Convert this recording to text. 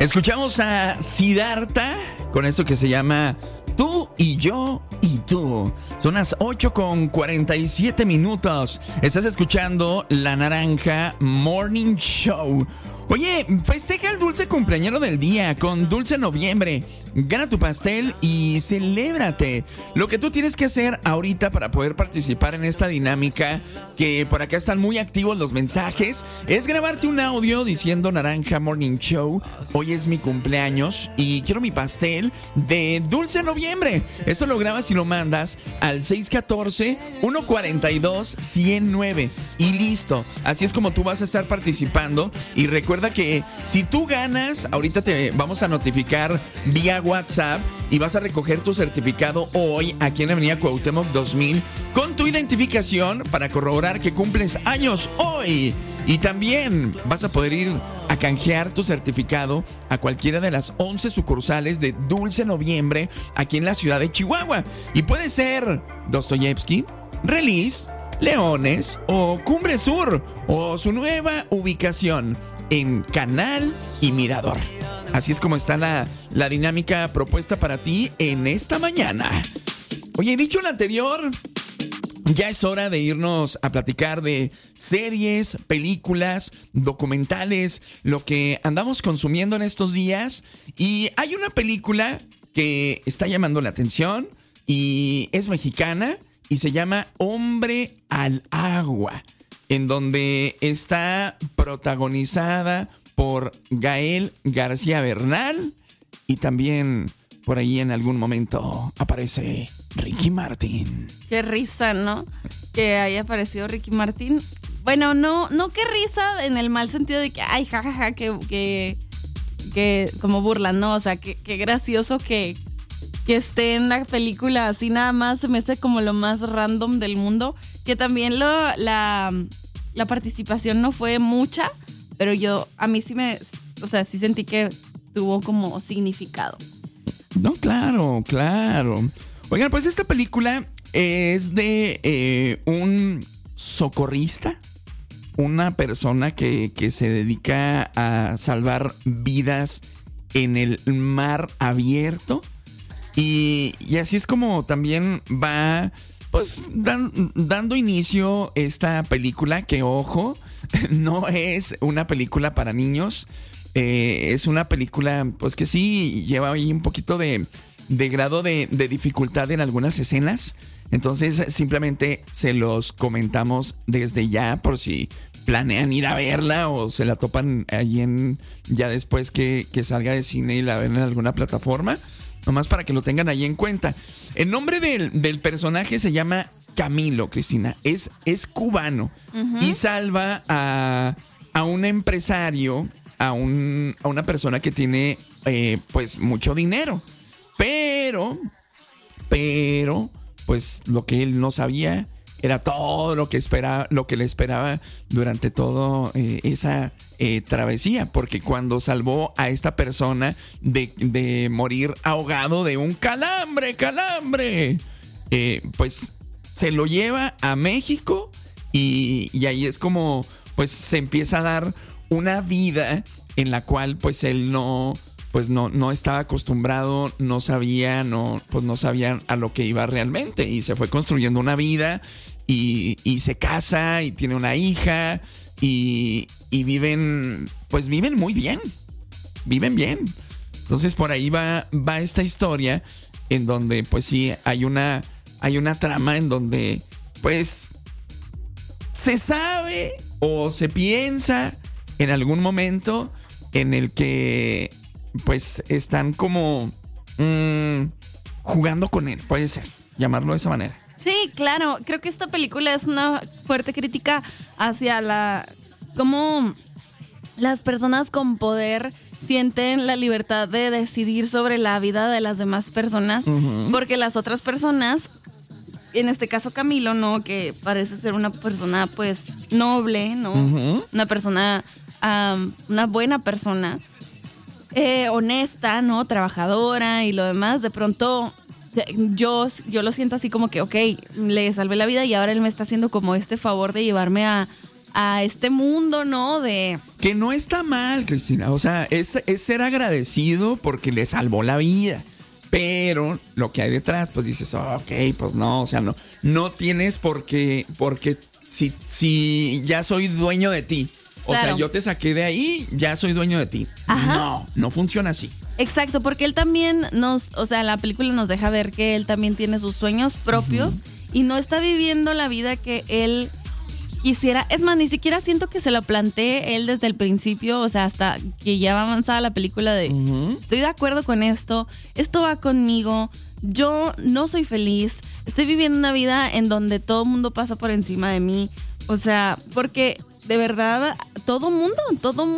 Escuchamos a Siddhartha con esto que se llama Tú y yo y tú. Son las 8:47. Estás escuchando La Naranja Morning Show. Oye, festeja el dulce cumpleañero del día con Dulce Noviembre. Gana tu pastel y celébrate. Lo que tú tienes que hacer ahorita para poder participar en esta dinámica, que por acá están muy activos los mensajes, es grabarte un audio diciendo Naranja Morning Show, hoy es mi cumpleaños y quiero mi pastel de Dulce Noviembre. Esto lo grabas y lo mandas al 614-142-109 y listo. Así es como tú vas a estar participando. Y recuerda que si tú ganas, ahorita te vamos a notificar vía WhatsApp y vas a recoger tu certificado hoy aquí en Avenida Cuauhtémoc 2000 con tu identificación para corroborar que cumples años hoy. Y también vas a poder ir a canjear tu certificado a cualquiera de las 11 sucursales de Dulce Noviembre aquí en la ciudad de Chihuahua. Y puede ser Dostoyevsky, Release, Leones o Cumbre Sur o su nueva ubicación en Canal y Mirador. Así es como está la dinámica propuesta para ti en esta mañana. Oye, dicho lo anterior, ya es hora de irnos a platicar de series, películas, documentales, lo que andamos consumiendo en estos días. Y hay una película que está llamando la atención y es mexicana y se llama Hombre al Agua, en donde está protagonizada por Gael García Bernal y también por ahí en algún momento aparece Ricky Martin. Qué risa, ¿no? Que haya aparecido Ricky Martin. Bueno, no qué risa en el mal sentido de que, ay, jajaja, que como burla, ¿no? O sea, que gracioso que esté en la película así nada más. Se me hace como lo más random del mundo. Que también la participación no fue mucha, pero a mí sí sí sentí que tuvo como significado. No, claro. Oigan, pues esta película es de un socorrista, una persona que se dedica a salvar vidas en el mar abierto. Y así es como también va pues dando inicio esta película, que ojo, no es una película para niños. Es una película pues que sí lleva ahí un poquito de grado de dificultad en algunas escenas. Entonces simplemente se los comentamos desde ya por si planean ir a verla o se la topan ahí ya después que salga de cine y la ven en alguna plataforma. Nomás para que lo tengan ahí en cuenta. El nombre del personaje se llama Camilo, Cristina. Es cubano. Uh-huh. Y salva a un empresario, a una persona que tiene pues mucho dinero. Pero pues lo que él no sabía era todo lo que le esperaba durante todo esa travesía, porque cuando salvó a esta persona de morir ahogado de un calambre, pues se lo lleva a México y ahí es como pues se empieza a dar una vida en la cual pues él no estaba acostumbrado, no sabía a lo que iba realmente, y se fue construyendo una vida y se casa y tiene una hija y viven muy bien, viven bien. Entonces por ahí va esta historia en donde pues sí hay una trama en donde pues se sabe o se piensa en algún momento en el que pues están como jugando con él, puede ser, llamarlo de esa manera. Sí, claro, creo que esta película es una fuerte crítica hacia cómo las personas con poder sienten la libertad de decidir sobre la vida de las demás personas, uh-huh. Porque las otras personas, en este caso Camilo, ¿no? Que parece ser una persona pues noble, ¿no? Uh-huh. Una persona, una buena persona, honesta, ¿no? Trabajadora y lo demás. De pronto yo lo siento así como que, ok, le salvé la vida y ahora él me está haciendo como este favor de llevarme a a este mundo, ¿no? De... Que no está mal, Cristina. O sea, es ser agradecido porque le salvó la vida. Pero lo que hay detrás, pues dices, ok, pues no, o sea, no tienes porque si ya soy dueño de ti. O Claro. sea, yo te saqué de ahí, ya soy dueño de ti. Ajá. No funciona así. Exacto, porque él también la película nos deja ver que él también tiene sus sueños propios y no está viviendo la vida que él quisiera. Es más, ni siquiera siento que se lo plantee él desde el principio, o sea, hasta que ya va avanzada la película de estoy de acuerdo con esto va conmigo, yo no soy feliz, estoy viviendo una vida en donde todo el mundo pasa por encima de mí, o sea, porque de verdad todo mundo